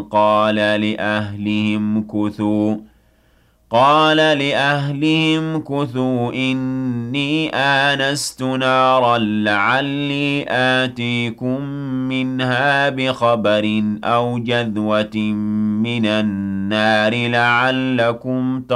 قال لأهلهم كثوا إني آنست نارا لعلي آتيكم منها بخبر أو جذوة من النار لعلكم